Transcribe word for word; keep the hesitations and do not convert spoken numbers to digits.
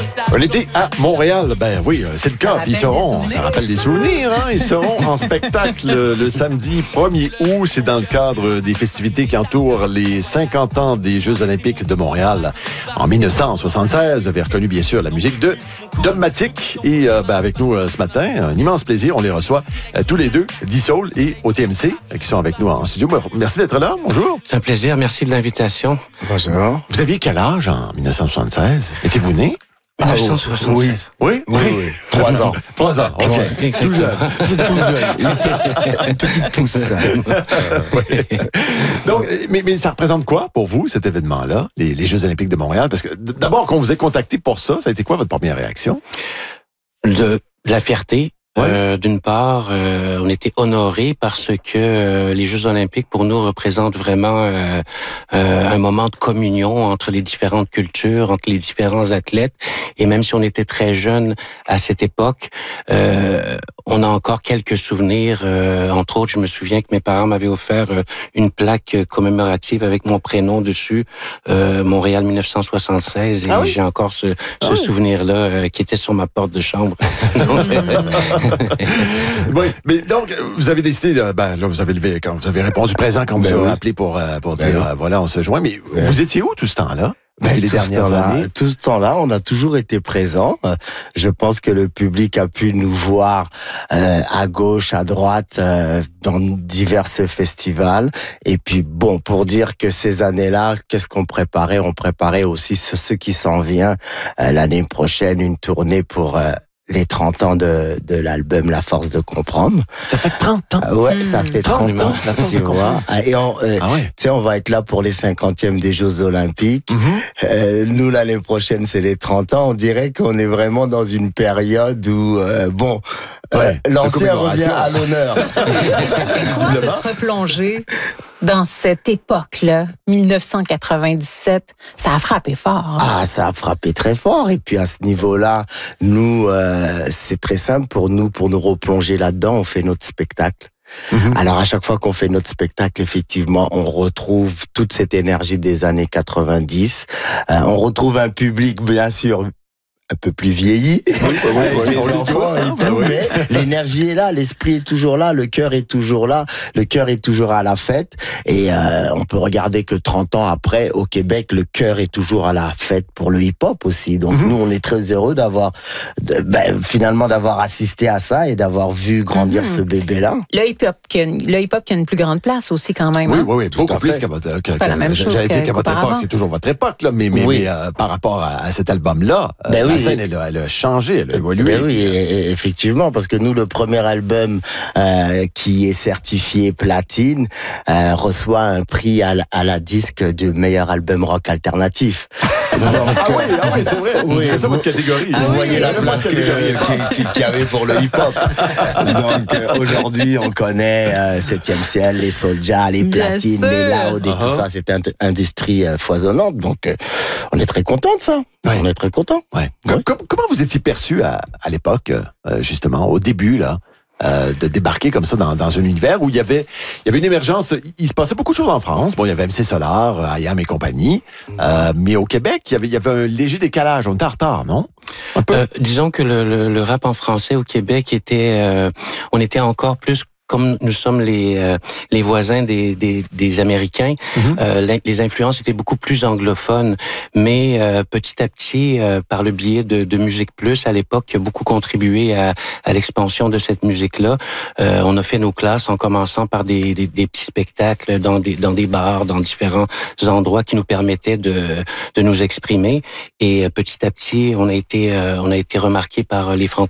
On était à Montréal, ben oui, c'est le cas. Puis ils seront, ça rappelle des souvenirs, hein? Ils seront en spectacle le samedi premier août. C'est dans le cadre des festivités qui entourent les cinquante ans des Jeux olympiques de Montréal. En dix-neuf cent soixante-seize, vous avez reconnu bien sûr la musique de Dogmatic. Et euh, ben, avec nous euh, ce matin, un immense plaisir. On les reçoit euh, tous les deux, D-Soul et O T M C, euh, qui sont avec nous en studio. Merci d'être là. Bonjour. C'est un plaisir. Merci de l'invitation. Bonjour. Vous aviez quel âge en dix-neuf cent soixante-seize? Étiez-vous né? dix-neuf cent soixante-seize. Oui. Oui? Oui. oui. Trois ans. Trois ans, OK. Ouais, tout jeune. Tout, tout jeune. Une petite pousse. Oui. Donc, mais, mais ça représente quoi pour vous, cet événement-là, les, les Jeux olympiques de Montréal? Parce que d'abord, quand on vous a contacté pour ça, ça a été quoi votre première réaction? De, de la fierté. Ouais. Euh, d'une part, euh, on était honorés parce que euh, les Jeux olympiques, pour nous, représentent vraiment euh, euh, un moment de communion entre les différentes cultures, entre les différents athlètes. Et même si on était très jeunes à cette époque, euh, on a encore quelques souvenirs. Euh, entre autres, je me souviens que mes parents m'avaient offert euh, une plaque commémorative avec mon prénom dessus, euh, Montréal dix-neuf cent soixante-seize. Et ah oui? J'ai encore ce, ce ah oui? souvenir-là euh, qui était sur ma porte de chambre. Donc, oui, mais donc, vous avez décidé, ben là, vous avez levé, quand vous avez répondu présent quand vous ben avez oui. appelé pour, pour dire, ben oui. voilà, on se joint, mais ben vous étiez où tout ce temps-là? Ben, les tout dernières ce années? Tout ce temps-là, on a toujours été présents. Je pense que le public a pu nous voir euh, à gauche, à droite, euh, dans divers festivals. Et puis, bon, pour dire que ces années-là, qu'est-ce qu'on préparait? On préparait aussi ce, ce qui s'en vient euh, l'année prochaine, une tournée pour... Euh, les trente ans de, de l'album La Force de Comprendre. Ça fait trente ans? Euh, ouais, mmh. ça fait trente ans, La Force tu de vois. Comprendre. Et on, euh, ah ouais. tu sais, on va être là pour les cinquantièmes des Jeux Olympiques. Mmh. Euh, nous, l'année prochaine, c'est les trente ans. On dirait qu'on est vraiment dans une période où, euh, bon, ouais, euh, l'ancien revient à l'honneur. C'est de se replonger dans cette époque-là, dix-neuf cent quatre-vingt-dix-sept, ça a frappé fort. Hein? Ah, ça a frappé très fort. Et puis à ce niveau-là, nous, euh, c'est très simple pour nous, pour nous replonger là-dedans, on fait notre spectacle. Mm-hmm. Alors à chaque fois qu'on fait notre spectacle, effectivement, on retrouve toute cette énergie des années quatre-vingt-dix. Euh, on retrouve un public, bien sûr, un peu plus vieilli, oui, oui, oui, les enfants et tout, oui. Mais l'énergie est là, l'esprit est toujours là, le cœur est toujours là, le cœur est toujours à la fête, et euh, on peut regarder que trente ans après, au Québec, le cœur est toujours à la fête pour le hip-hop aussi. Donc mm-hmm. nous, on est très heureux d'avoir, de, ben, finalement, d'avoir assisté à ça et d'avoir vu grandir mm-hmm. ce bébé-là. Le hip-hop, qui a, le hip-hop qui a une plus grande place aussi quand même. Oui, hein? oui, oui, beaucoup plus qu'à votre, que, pas la même chose j'allais que, dire qu'à votre époque, c'est toujours votre époque, là, mais, mais, oui. mais euh, par rapport à, à cet album-là, ben euh, oui. la scène, elle a, elle a changé, elle a évolué. Ben oui, et, et, effectivement, parce que nous, le premier album euh, qui est certifié platine euh, reçoit un prix à la, à la disque du meilleur album rock alternatif. Donc, ah oui, ah oui, c'est vrai. Oui, c'est ça votre catégorie. Vous ah voyez oui, la place qu'il y, qu avait pour le hip-hop. Donc euh, aujourd'hui, on connaît euh, septième ciel, les Soulja, les platines, les Loud et uh-huh. tout ça. C'est une industrie euh, foisonnante. Donc euh, on est très content de ça. Ouais. On est très content. Ouais. Ouais. Com- comment vous étiez perçu à, à l'époque, euh, justement, au début, là? Euh, de débarquer comme ça dans, dans un univers où il y avait il y avait une émergence. Il se passait beaucoup de choses en France. Bon, il y avait M C Solar, I A M et compagnie. Euh, mais au Québec, il y avait il y avait un léger décalage. On était en retard, non? Un peu. Euh, disons que le, le, le rap en français au Québec était, euh, on était encore plus comme nous sommes les euh, les voisins des des, des Américains, mm-hmm. euh, les influences étaient beaucoup plus anglophones, mais euh, petit à petit, euh, par le biais de, de Musique Plus à l'époque, qui a beaucoup contribué à, à l'expansion de cette musique-là. Euh, on a fait nos classes en commençant par des, des, des petits spectacles dans des dans des bars, dans différents endroits qui nous permettaient de de nous exprimer. Et euh, petit à petit, on a été euh, on a été remarqué par les francophones